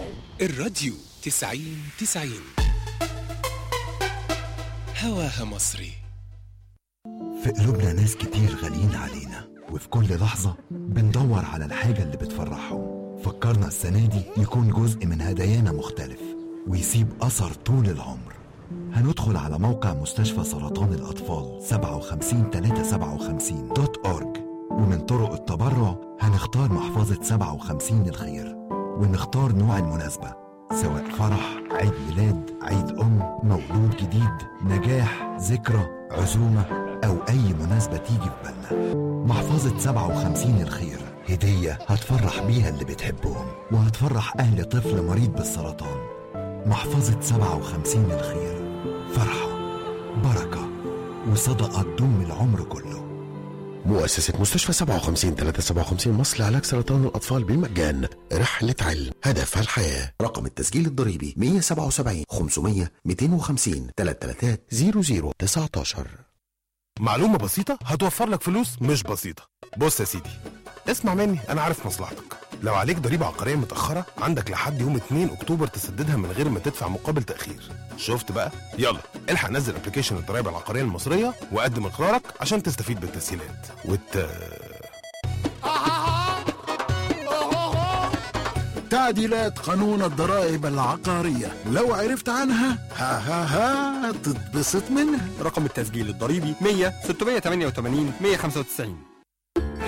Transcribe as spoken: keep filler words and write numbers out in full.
الراديو تسعين تسعين هواها مصري. في قلوبنا ناس كتير غاليين علينا، وفي كل لحظة بندور على الحاجة اللي بتفرحهم. فكرنا السنة دي يكون جزء من هدايانا مختلف ويسيب أثر طول العمر. هندخل على موقع مستشفى سرطان الأطفال سبعة وخمسين تلاتة سبعة وخمسين دوت أورج، ومن طرق التبرع هنختار محفظة سبعة وخمسين الخير، ونختار نوع المناسبة سواء فرح، عيد ميلاد، عيد أم، مولود جديد، نجاح، ذكرى، عزومة أو أي مناسبة تيجي في بالنا. محفظة سبعة وخمسين الخير هدية هتفرح بيها اللي بتحبهم وهتفرح أهل طفل مريض بالسرطان. محفظة سبعة وخمسين الخير، فرحة، بركة، وصدقة تدوم العمر كله. مؤسسة مستشفى سبعة وخمسين تلاتة سبعة وخمسين مصر لعلاج سرطان الأطفال بالمجان. رحلة علم هدفها الحياة. رقم التسجيل الضريبي مية وسبعة وسبعين خمسمية ميتين وخمسين تلاتة تلاتات زيرو زيرو تسعتاشر. معلومة بسيطة هتوفر لك فلوس مش بسيطة. بص يا سيدي، اسمع مني، أنا عارف مصلحتك. لو عليك ضريبة عقارية متأخرة عندك لحد يوم اتنين أكتوبر تسددها من غير ما تدفع مقابل تأخير. شفت بقى؟ يلا الحق نزل ابلكيشن الضرائب العقارية المصرية وقدم إقرارك عشان تستفيد بالتسهيلات. والت تعديلات قانون الضرائب العقارية، لو عرفت عنها ها ها ها تتبسط منها. رقم التسجيل الضريبي مية ستمية تمانية وتمانين مية خمسة وتسعين.